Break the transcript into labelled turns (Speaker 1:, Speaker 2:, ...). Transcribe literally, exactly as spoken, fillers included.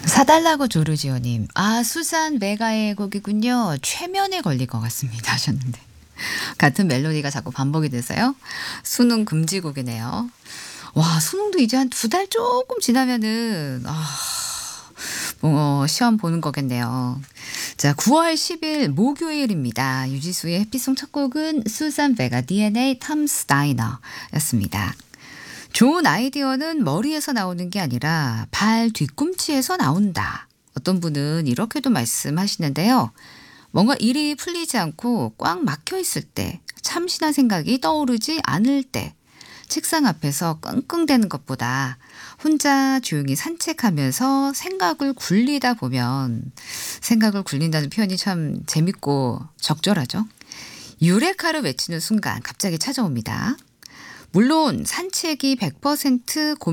Speaker 1: 사달라고 조르지오님. 아, 수잔 베가의 곡이군요. 최면에 걸릴 것 같습니다 하셨는데. 같은 멜로디가 자꾸 반복이 돼서요. 수능 금지곡이네요. 와, 수능도 이제 한 두 달 조금 지나면은 아, 뭐 시험 보는 거겠네요. 자, 구월 십일 목요일입니다. 유지수의 해피송 첫 곡은 수잔 베가 디엔에이 탐스 다이너였습니다. 좋은 아이디어는 머리에서 나오는 게 아니라 발 뒤꿈치에서 나온다. 어떤 분은 이렇게도 말씀하시는데요. 뭔가 일이 풀리지 않고 꽉 막혀 있을 때, 참신한 생각이 떠오르지 않을 때, 책상 앞에서 끙끙대는 것보다 혼자 조용히 산책하면서 생각을 굴리다 보면, 생각을 굴린다는 표현이 참 재밌고 적절하죠. 유레카를 외치는 순간 갑자기 찾아옵니다. 물론 산책이 백 퍼센트